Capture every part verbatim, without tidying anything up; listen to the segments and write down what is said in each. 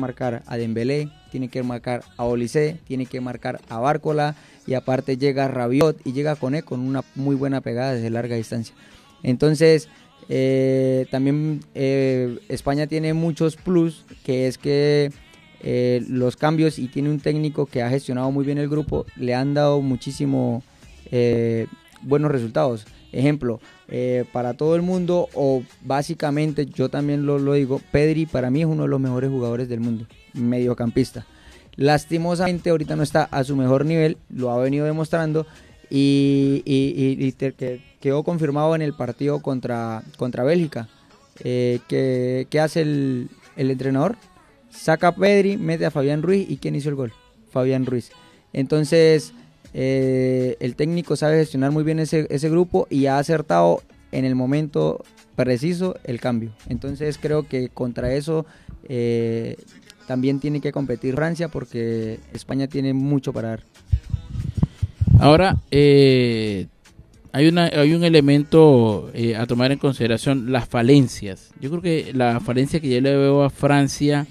marcar a Dembélé, tiene que marcar a Olise, tiene que marcar a Bárcola, y aparte llega Rabiot y llega Koné con una muy buena pegada desde larga distancia. Entonces, eh, también eh, España tiene muchos plus, que es que eh, los cambios, y tiene un técnico que ha gestionado muy bien el grupo, le han dado muchísimo eh, buenos resultados. Ejemplo, eh, para todo el mundo, o básicamente yo también lo, lo digo, Pedri para mí es uno de los mejores jugadores del mundo, mediocampista. Lastimosamente ahorita no está a su mejor nivel, lo ha venido demostrando, y, y, y, y te, que quedó confirmado en el partido contra, contra Bélgica. Eh, que, ¿Qué hace el, el entrenador? Saca a Pedri, mete a Fabián Ruiz, ¿y quién hizo el gol? Fabián Ruiz. Entonces, eh, el técnico sabe gestionar muy bien ese, ese grupo, y ha acertado en el momento preciso el cambio. Entonces creo que contra eso eh, también tiene que competir Francia, porque España tiene mucho para dar. Ahora, eh, hay, una, hay un elemento eh, a tomar en consideración, las falencias. Yo creo que la falencia que yo le veo a Francia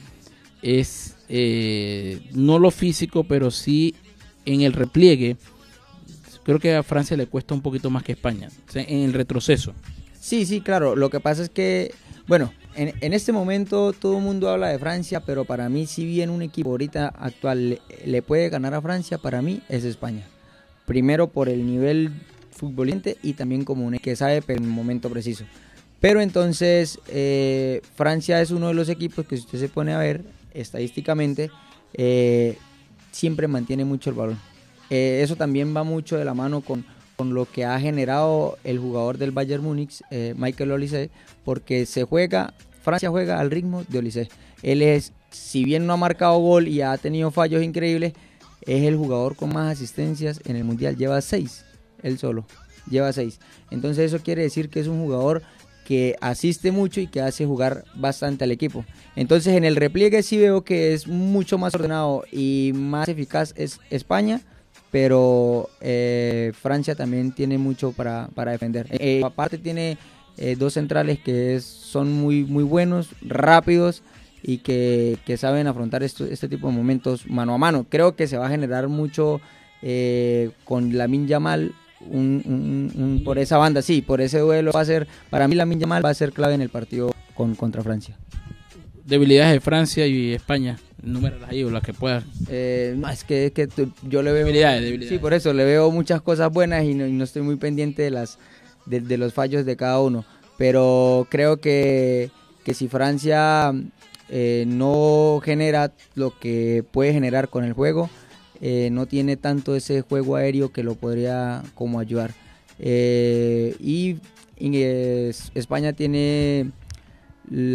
es eh, no lo físico, pero sí en el repliegue. Creo que a Francia le cuesta un poquito más que a España, o sea, en el retroceso. Sí, sí, claro. Lo que pasa es que, bueno, en, en este momento todo el mundo habla de Francia, pero para mí, si bien un equipo ahorita actual le, le puede ganar a Francia, para mí es España. Primero por el nivel futbolístico, y también como un que sabe en el momento preciso. Pero entonces eh, Francia es uno de los equipos que, si usted se pone a ver estadísticamente, eh, siempre mantiene mucho el balón. Eh, eso también va mucho de la mano con, con lo que ha generado el jugador del Bayern Múnich, eh, Michael Olise, porque se juega, Francia juega al ritmo de Olise. Él es, si bien no ha marcado gol y ha tenido fallos increíbles, es el jugador con más asistencias en el Mundial, lleva seis, él solo, lleva seis. Entonces eso quiere decir que es un jugador que asiste mucho y que hace jugar bastante al equipo. Entonces en el repliegue sí veo que es mucho más ordenado y más eficaz es España, pero eh, Francia también tiene mucho para, para defender. Eh, aparte tiene eh, dos centrales que es, son muy, muy buenos, rápidos, y que, que saben afrontar esto, este tipo de momentos mano a mano. Creo que se va a generar mucho eh, con Lamine Yamal, un, un, un, por esa banda, sí, por ese duelo va a ser, para mí Lamine Yamal va a ser clave en el partido con, contra Francia. Debilidades de Francia y España, números ahí o las que puedas. Eh, no, es que, es que yo le veo debilidades, debilidades. Sí, por eso le veo muchas cosas buenas, y no, y no estoy muy pendiente de las de, de los fallos de cada uno, pero creo que, que si Francia eh, no genera lo que puede generar con el juego, eh, no tiene tanto ese juego aéreo que lo podría como ayudar. Eh, y, y eh, España tiene